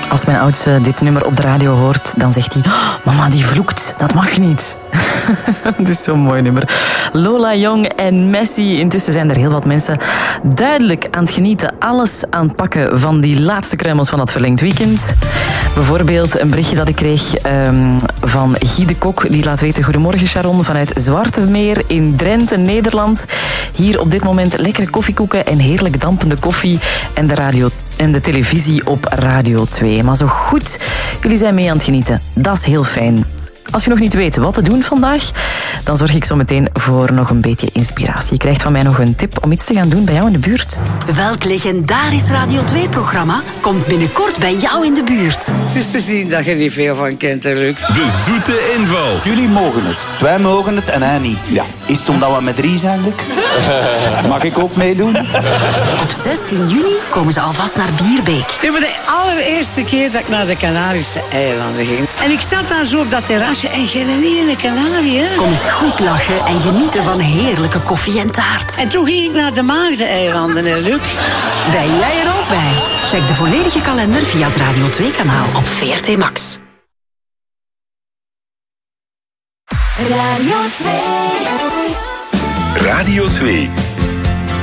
Als mijn oudste dit nummer op de radio hoort, dan zegt hij... Oh, mama, die vloekt. Dat mag niet. Het is zo'n mooi nummer. Lola Young en Messi. Intussen zijn er heel wat mensen duidelijk aan het genieten. Alles aan het pakken van die laatste kruimels van dat verlengd weekend. Bijvoorbeeld een berichtje dat ik kreeg van Guy de Kok. Die laat weten: goedemorgen Sharon, vanuit Zwartemeer in Drenthe, Nederland. Hier op dit moment lekkere koffiekoeken en heerlijk dampende koffie. En de radio en de televisie op Radio 2. Maar zo goed, jullie zijn mee aan het genieten. Dat is heel fijn. Als je nog niet weet wat te doen vandaag, dan zorg ik zo meteen voor nog een beetje inspiratie. Je krijgt van mij nog een tip om iets te gaan doen bij jou in de buurt. Welk legendarisch Radio 2-programma komt binnenkort bij jou in de buurt? Het is te zien dat je er niet veel van kent, hè, Luc. De zoete inval. Jullie mogen het. Wij mogen het en hij niet. Ja. Is het omdat we met 3 zijn, Luc? Mag ik ook meedoen? Op 16 juni komen ze alvast naar Bierbeek. Dit was de allereerste keer dat ik naar de Canarische eilanden ging. En ik zat daar zo op dat terrasje en geen ene Canarie, hè. Kom eens goed lachen en genieten van heerlijke koffie en taart. En toen ging ik naar de Maagdeneilanden, hè, Luc. Ben jij er ook bij? Check de volledige kalender via het Radio 2-kanaal op VRT Max. Radio 2. Radio 2.